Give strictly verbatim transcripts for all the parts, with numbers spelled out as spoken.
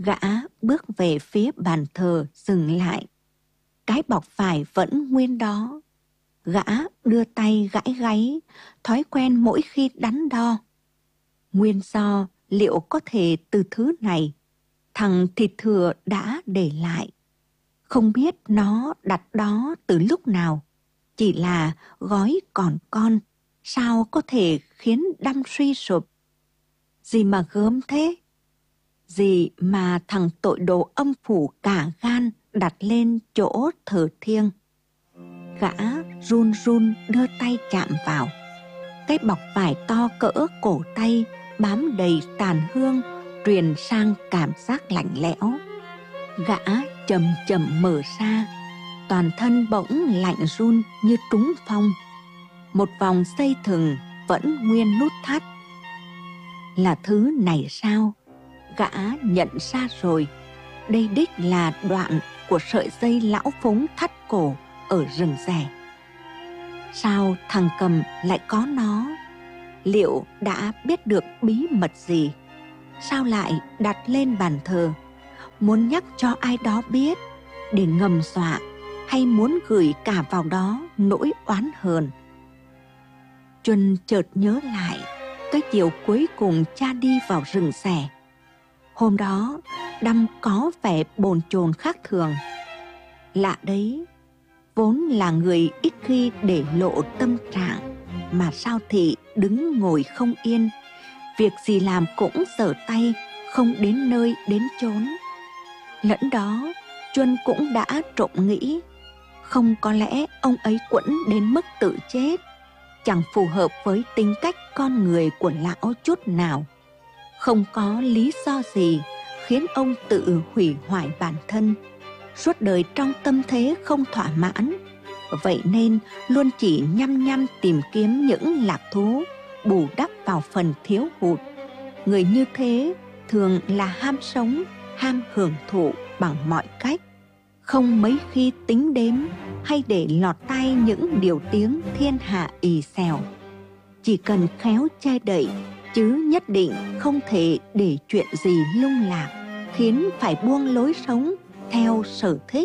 Gã bước về phía bàn thờ dừng lại. Cái bọc vải vẫn nguyên đó. Gã đưa tay gãi gáy, thói quen mỗi khi đắn đo. Nguyên do liệu có thể từ thứ này, thằng thịt thừa đã để lại. Không biết nó đặt đó từ lúc nào. Chỉ là gói còn con, sao có thể khiến đâm suy sụp. Gì mà gớm thế? Gì mà thằng tội đồ âm phủ cả gan đặt lên chỗ thờ thiêng. Gã run run đưa tay chạm vào. Cái bọc vải to cỡ cổ tay bám đầy tàn hương, truyền sang cảm giác lạnh lẽo. Gã chậm chậm mở ra, toàn thân bỗng lạnh run như trúng phong. Một vòng dây thừng vẫn nguyên nút thắt. Là thứ này sao? Gã nhận ra rồi. Đây đích là đoạn của sợi dây lão phúng thắt cổ ở rừng rẻ. Sao thằng cầm lại có nó? Liệu đã biết được bí mật gì? Sao lại đặt lên bàn thờ? Muốn nhắc cho ai đó biết để ngầm dọa, hay muốn gửi cả vào đó nỗi oán hờn? Chuân chợt nhớ lại cái chiều cuối cùng cha đi vào rừng rẻ. Hôm đó Đăm có vẻ bồn chồn khác thường. Lạ đấy, vốn là người ít khi để lộ tâm trạng, mà sao thị đứng ngồi không yên, việc gì làm cũng giở tay, không đến nơi đến chốn. Lẫn đó Chuân cũng đã trộm nghĩ, không có lẽ ông ấy quẫn đến mức tự chết, chẳng phù hợp với tính cách con người của lão chút nào. Không có lý do gì khiến ông tự hủy hoại bản thân, suốt đời trong tâm thế không thỏa mãn. Vậy nên luôn chỉ nhăm nhăm tìm kiếm những lạc thú, bù đắp vào phần thiếu hụt. Người như thế thường là ham sống, ham hưởng thụ bằng mọi cách, không mấy khi tính đếm hay để lọt tai những điều tiếng thiên hạ ì xèo. Chỉ cần khéo che đậy, chứ nhất định không thể để chuyện gì lung lạc, khiến phải buông lối sống theo sở thích.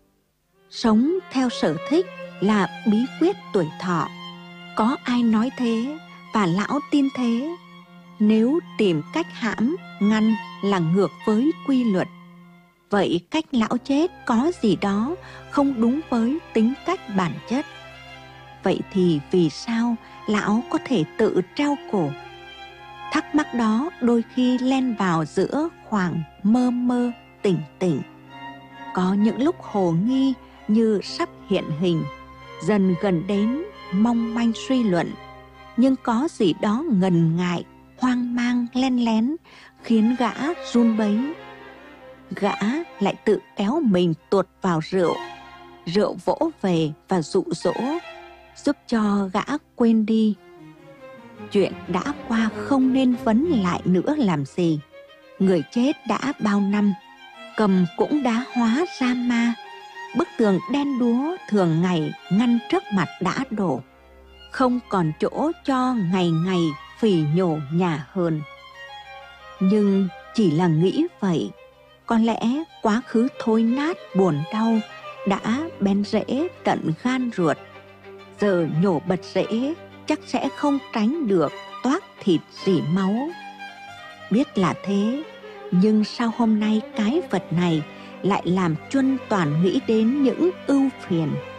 Sống theo sở thích là bí quyết tuổi thọ. Có ai nói thế và lão tin thế. Nếu tìm cách hãm, ngăn là ngược với quy luật, vậy cách lão chết có gì đó không đúng với tính cách bản chất. Vậy thì vì sao lão có thể tự treo cổ? Thắc mắc đó đôi khi len vào giữa khoảng mơ mơ tỉnh tỉnh. Có những lúc hồ nghi như sắp hiện hình, dần gần đến mong manh suy luận. Nhưng có gì đó ngần ngại, hoang mang len lén, khiến gã run bấy. Gã lại tự kéo mình tuột vào rượu. Rượu vỗ về và dụ dỗ, giúp cho gã quên đi. Chuyện đã qua không nên vấn lại nữa làm gì. Người chết đã bao năm, cầm cũng đã hóa ra ma. Bức tường đen đúa thường ngày ngăn trước mặt đã đổ, không còn chỗ cho ngày ngày phỉ nhổ nhà hơn. Nhưng chỉ là nghĩ vậy, có lẽ quá khứ thối nát buồn đau đã bén rễ tận gan ruột. Giờ nhổ bật rễ chắc sẽ không tránh được toác thịt rỉ máu. Biết là thế, nhưng sao hôm nay cái vật này lại làm Chuân toàn nghĩ đến những ưu phiền.